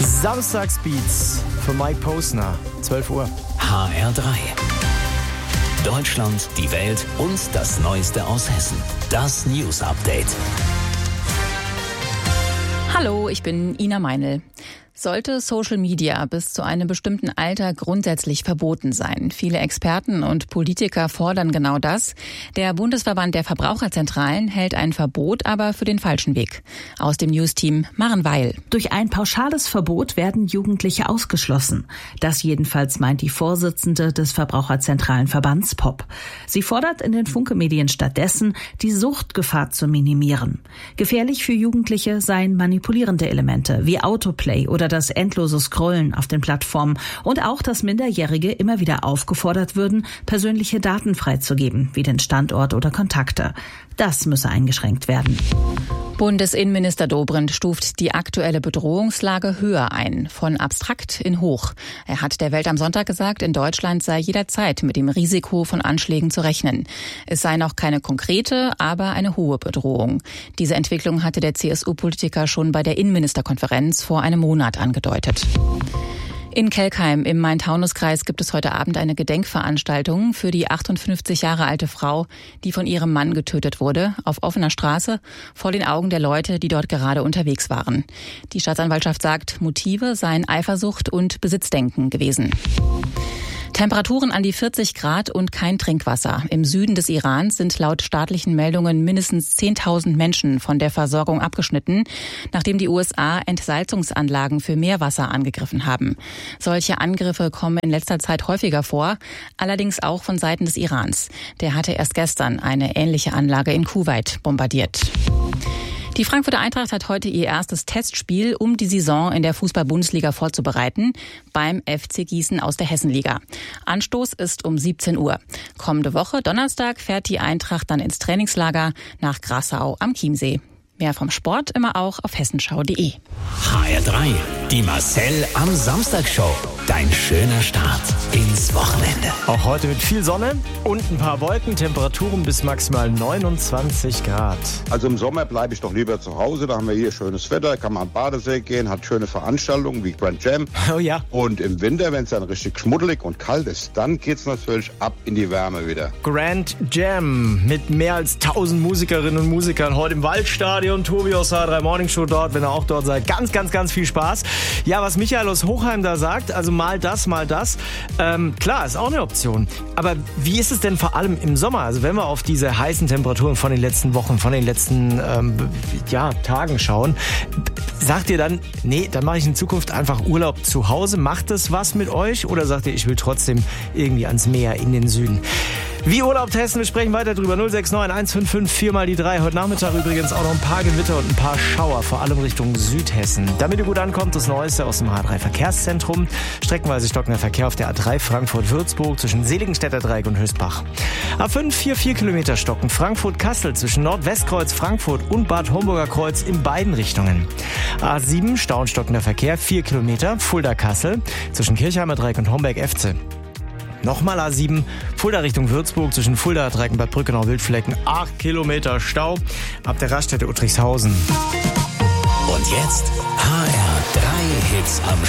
Samstagsbeats von Mike Posner, 12 Uhr. HR3. Deutschland, die Welt und das Neueste aus Hessen. Das News Update. Hallo, ich bin Ina Meinl. Sollte Social Media bis zu einem bestimmten Alter grundsätzlich verboten sein? Viele Experten und Politiker fordern genau das. Der Bundesverband der Verbraucherzentralen hält ein Verbot aber für den falschen Weg. Aus dem News-Team Maren Weil. Durch ein pauschales Verbot werden Jugendliche ausgeschlossen. Das jedenfalls meint die Vorsitzende des Verbraucherzentralenverbands POP. Sie fordert in den Funke-Medien stattdessen, die Suchtgefahr zu minimieren. Gefährlich für Jugendliche seien manipulierende Elemente wie Autoplay oder das endlose Scrollen auf den Plattformen und auch, dass Minderjährige immer wieder aufgefordert würden, persönliche Daten freizugeben, wie den Standort oder Kontakte. Das müsse eingeschränkt werden. Bundesinnenminister Dobrindt stuft die aktuelle Bedrohungslage höher ein, von abstrakt in hoch. Er hat der Welt am Sonntag gesagt, in Deutschland sei jederzeit mit dem Risiko von Anschlägen zu rechnen. Es sei noch keine konkrete, aber eine hohe Bedrohung. Diese Entwicklung hatte der CSU-Politiker schon bei der Innenministerkonferenz vor einem Monat angedeutet. In Kelkheim im Main-Taunus-Kreis gibt es heute Abend eine Gedenkveranstaltung für die 58 Jahre alte Frau, die von ihrem Mann getötet wurde, auf offener Straße, vor den Augen der Leute, die dort gerade unterwegs waren. Die Staatsanwaltschaft sagt, Motive seien Eifersucht und Besitzdenken gewesen. Temperaturen an die 40 Grad und kein Trinkwasser. Im Süden des Irans sind laut staatlichen Meldungen mindestens 10.000 Menschen von der Versorgung abgeschnitten, nachdem die USA Entsalzungsanlagen für Meerwasser angegriffen haben. Solche Angriffe kommen in letzter Zeit häufiger vor, allerdings auch von Seiten des Irans. Der hatte erst gestern eine ähnliche Anlage in Kuwait bombardiert. Die Frankfurter Eintracht hat heute ihr erstes Testspiel, um die Saison in der Fußball-Bundesliga vorzubereiten, beim FC Gießen aus der Hessenliga. Anstoß ist um 17 Uhr. Kommende Woche, Donnerstag, fährt die Eintracht dann ins Trainingslager nach Grassau am Chiemsee. Mehr vom Sport immer auch auf hessenschau.de. HR3, die Marcel am Samstag-Show. Dein schöner Start ins Wochenende. Auch heute mit viel Sonne und ein paar Wolken, Temperaturen bis maximal 29 Grad. Also im Sommer bleibe ich doch lieber zu Hause, da haben wir hier schönes Wetter, kann man an den Badesee gehen, hat schöne Veranstaltungen wie Grand Jam. Oh ja. Und im Winter, wenn es dann richtig schmuddelig und kalt ist, dann geht's natürlich ab in die Wärme wieder. Grand Jam mit mehr als 1000 Musikerinnen und Musikern heute im Waldstadion. Tobi aus HR3 Morning Show dort, wenn ihr auch dort seid. Ganz, ganz, ganz viel Spaß. Ja, was Michael aus Hochheim da sagt, also mal das, mal das. Klar, ist auch eine Option. Aber wie ist es denn vor allem im Sommer? Also wenn wir auf diese heißen Temperaturen von den letzten Wochen, von den letzten Tagen schauen, sagt ihr dann, nee, dann mache ich in Zukunft einfach Urlaub zu Hause. Macht das was mit euch? Oder sagt ihr, ich will trotzdem irgendwie ans Meer in den Süden? Wie Urlaub testen, wir sprechen weiter drüber. 069 155 4 mal die 3. Heute Nachmittag übrigens auch noch ein paar Gewitter und ein paar Schauer, vor allem Richtung Südhessen. Damit ihr gut ankommt, das Neueste aus dem H3 Verkehrszentrum. Streckenweise stockender Verkehr auf der A3 Frankfurt-Würzburg zwischen Seligenstädter Dreieck und Höchstbach. A5 4 Kilometer stocken Frankfurt-Kassel zwischen Nordwestkreuz Frankfurt und Bad Homburger Kreuz in beiden Richtungen. A7 Stau und stockender Verkehr 4 Kilometer Fulda-Kassel zwischen Kirchheimer Dreieck und Homberg-Efze. Nochmal A7, Fulda Richtung Würzburg zwischen Fulda, Dreieck und Bad Brückenau-Wildflecken. 8 Kilometer Stau ab der Raststätte Uttrichshausen. Und jetzt HR3 Hits am